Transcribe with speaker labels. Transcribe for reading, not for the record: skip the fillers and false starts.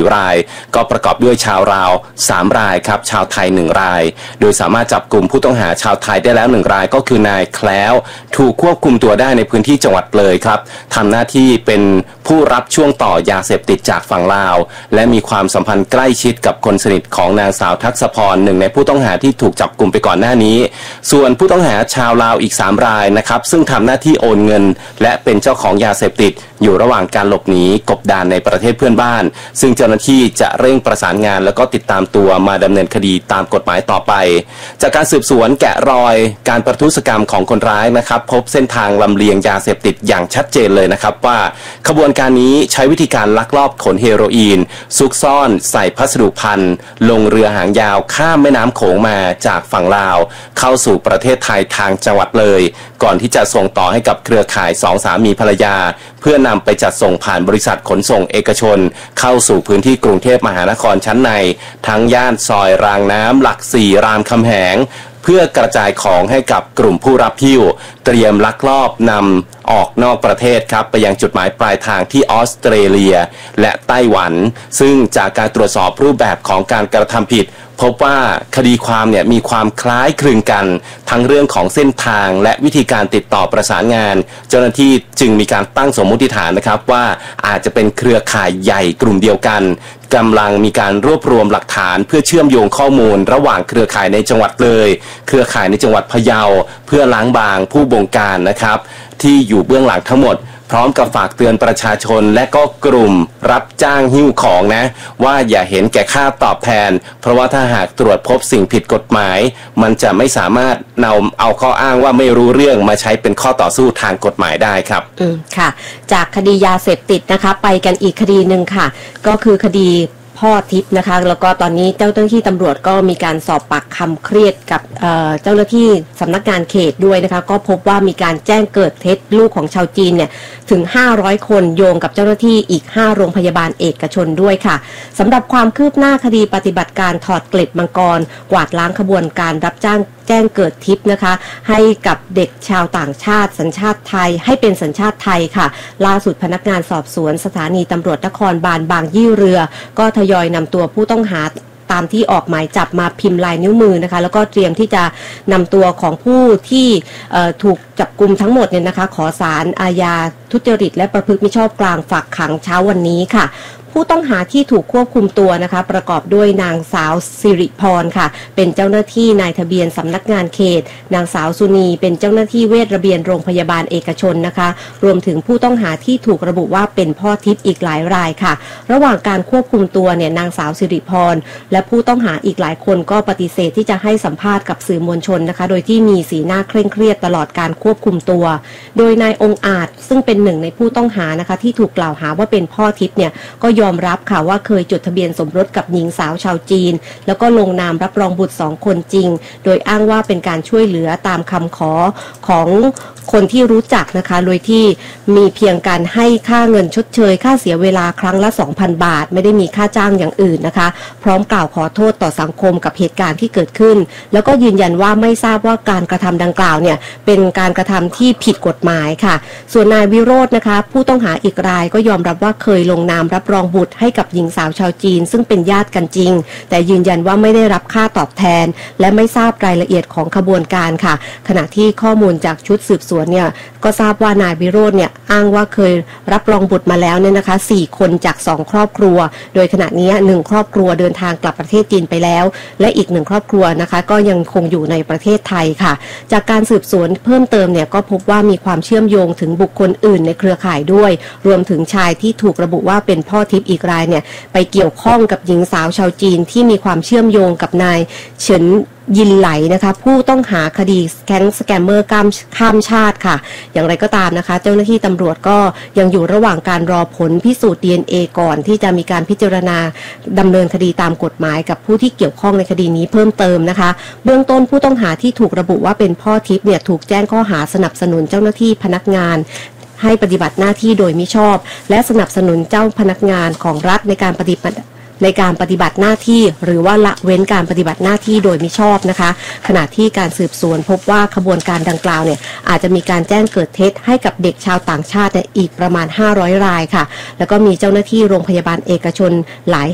Speaker 1: 4รายก็ประกอบด้วยชาวลาว3รายครับชาวไทย1รายโดยสามารถจับกลุ่มผู้ต้องหาชาวไทยได้แล้ว1รายก็คือนายแคล้วถูกควบคุมตัวได้ในพื้นที่จังหวัดเลยครับทำหน้าที่เป็นผู้รับช่วงต่อยาเสพติดจากฝั่งลาวและมีความสัมพันธ์ใกล้ชิดกับคนสนิทของนางสาวทักษพรหนึ่งในผู้ต้องหาที่ถูกจับกลุ่มไปก่อนหน้านี้ส่วนผู้ต้องหาชาวลาวอีก3รายนะครับซึ่งทำหน้าที่โอนเงินและเป็นเจ้าของยาเสพติดอยู่ระหว่างการหลบหนีกบดานในประเทศเพื่อนบ้านซึ่งเจ้าหน้าที่จะเร่งประสานงานแล้วก็ติดตามตัวมาดำเนินคดีตามกฎหมายต่อไปจากการสืบสวนแกะรอยการประทุษกรรมของคนร้ายนะครับพบเส้นทางลำเลียงยาเสพติดอย่างชัดเจนเลยนะครับว่าขบวนการนี้ใช้วิธีการลักลอบขนเฮโรอีนซุกซ่อนใส่พัสดุภัณฑ์ลงเรือหางยาวข้ามแม่น้ำโขงมาจากฝั่งลาวเข้าสู่ประเทศไทยทางจังหวัดเลยก่อนที่จะส่งต่อให้กับเครือข่าย2สามีภรรยาเพื่อนำไปจัดส่งผ่านบริษัทขนส่งเอกชนเข้าสู่พื้นที่กรุงเทพมหานครชั้นในทั้งย่านซอยรางน้ำหลัก4รามคำแหงเพื่อกระจายของให้กับกลุ่มผู้รับหิ้วเตรียมลักลอบนำออกนอกประเทศครับไปยังจุดหมายปลายทางที่ออสเตรเลียและไต้หวันซึ่งจากการตรวจสอบรูปแบบของการกระทำผิดพบว่าคดีความเนี่ยมีความคล้ายคลึงกันทั้งเรื่องของเส้นทางและวิธีการติดต่อประสานงานเจ้าหน้าที่จึงมีการตั้งสมมติฐานนะครับว่าอาจจะเป็นเครือข่ายใหญ่กลุ่มเดียวกันกำลังมีการรวบรวมหลักฐานเพื่อเชื่อมโยงข้อมูลระหว่างเครือข่ายในจังหวัดเลยเครือข่ายในจังหวัดพะเยาเพื่อล้างบางผู้บงการนะครับที่อยู่เบื้องหลังทั้งหมดพร้อมกับฝากเตือนประชาชนและก็กลุ่มรับจ้างหิ้วของนะว่าอย่าเห็นแก่ค่าตอบแทนเพราะว่าถ้าหากตรวจพบสิ่งผิดกฎหมายมันจะไม่สามารถเอาข้ออ้างว่าไม่รู้เรื่องมาใช้เป็นข้อต่อสู้ทางกฎหมายได้ครับ
Speaker 2: ค่ะจากคดียาเสพติดนะคะไปกันอีกคดีหนึ่งค่ะก็คือคดีพ่อทิพย์นะคะแล้วก็ตอนนี้เจ้าหน้าที่ตำรวจก็มีการสอบปากคำเครียดกับเจ้าหน้าที่สำนักงานเขตด้วยนะคะก็พบว่ามีการแจ้งเกิดเท็จลูกของชาวจีนเนี่ยถึง500คนโยงกับเจ้าหน้าที่อีก5โรงพยาบาลเอกชนด้วยค่ะสำหรับความคืบหน้าคดีปฏิบัติการถอดเกล็ดมังกรกวาดล้างขบวนการรับจ้างแจ้งเกิดทิพย์นะคะให้กับเด็กชาวต่างชาติสัญชาติไทยให้เป็นสัญชาติไทยค่ะล่าสุดพนักงานสอบสวนสถานีตำรวจนครบาลบางยี่เรือก็ทยอยนำตัวผู้ต้องหาตามที่ออกหมายจับมาพิมพ์ลายนิ้วมือนะคะแล้วก็เตรียมที่จะนำตัวของผู้ที่ถูกจับกุมทั้งหมดเนี่ยนะคะขอศาลอาญาทุจริตและประพฤติมิชอบกลางฝากขังเช้าวันนี้ค่ะผู้ต้องหาที่ถูกควบคุมตัวนะคะประกอบด้วยนางสาวสิริพรค่ะเป็นเจ้าหน้าที่นายทะเบียนสำนักงานเขตนางสาวสุนีเป็นเจ้าหน้าที่เวชระเบียนโรงพยาบาลเอกชนนะคะรวมถึงผู้ต้องหาที่ถูกระบุว่าเป็นพ่อทิพย์อีกหลายรายค่ะระหว่างการควบคุมตัวเนี่ยนางสาวสิริพรและผู้ต้องหาอีกหลายคนก็ปฏิเสธที่จะให้สัมภาษณ์กับสื่อมวลชนนะคะโดยที่มีสีหน้าเคร่งเครียดตลอดการควบคุมตัวโดยนายองค์อาจซึ่งเป็นหนึ่งในผู้ต้องหานะคะที่ถูกกล่าวหาว่าเป็นพ่อทิพย์เนี่ยก็ยอมรับค่ะว่าเคยจดทะเบียนสมรสกับหญิงสาวชาวจีนแล้วก็ลงนามรับรองบุตร2คนจริงโดยอ้างว่าเป็นการช่วยเหลือตามคำขอของคนที่รู้จักนะคะโดยที่มีเพียงการให้ค่าเงินชดเชยค่าเสียเวลาครั้งละ 2,000 บาทไม่ได้มีค่าจ้างอย่างอื่นนะคะพร้อมกล่าวขอโทษต่อสังคมกับเหตุการณ์ที่เกิดขึ้นแล้วก็ยืนยันว่าไม่ทราบว่าการกระทำดังกล่าวเนี่ยเป็นการกระทำที่ผิดกฎหมายค่ะส่วนนายวิโรจน์นะคะผู้ต้องหาอีกรายก็ยอมรับว่าเคยลงนามรับรองบุตรให้กับหญิงสาวชาวจีนซึ่งเป็นญาติกันจริงแต่ยืนยันว่าไม่ได้รับค่าตอบแทนและไม่ทราบรายละเอียดของขบวนการค่ะขณะที่ข้อมูลจากชุดสืบสวนเนี่ยก็ทราบว่านายวิโรจน์เนี่ยอ้างว่าเคยรับรองบุตรมาแล้วเนี่ยนะคะ4คนจาก2ครอบครัวโดยขณะนี้1ครอบครัวเดินทางกลับประเทศจีนไปแล้วและอีก1ครอบครัวนะคะก็ยังคงอยู่ในประเทศไทยค่ะจากการสืบสวนเพิ่มเติมเนี่ยก็พบว่ามีความเชื่อมโยงถึงบุคคลอื่นในเครือข่ายด้วยรวมถึงชายที่ถูกระบุว่าเป็นพ่อทิพย์อีกรายเนี่ยไปเกี่ยวข้องกับหญิงสาวชาวจีนที่มีความเชื่อมโยงกับนายเฉินยินไหลนะคะผู้ต้องหาคดีแก๊งสแกมเมอร์ข้ามชาติค่ะอย่างไรก็ตามนะคะเจ้าหน้าที่ตำรวจก็ยังอยู่ระหว่างการรอผลพิสูจน์ DNA ก่อนที่จะมีการพิจารณาดำเนินคดีตามกฎหมายกับผู้ที่เกี่ยวข้องในคดีนี้เพิ่มเติมนะคะเบื้องต้นผู้ต้องหาที่ถูกระบุว่าเป็นพ่อทิพย์เนี่ยถูกแจ้งข้อหาสนับสนุนเจ้าหน้าที่พนักงานให้ปฏิบัติหน้าที่โดยมิชอบและสนับสนุนเจ้าพนักงานของรัฐในการปฏิบัติหน้าที่หรือว่าละเว้นการปฏิบัติหน้าที่โดยมิชอบนะคะขณะที่การสืบสวนพบว่าขบวนการดังกล่าวเนี่ยอาจจะมีการแจ้งเกิดเท็จให้กับเด็กชาวต่างชาติอีกประมาณ500รายค่ะแล้วก็มีเจ้าหน้าที่โรงพยาบาลเอกชนหลาย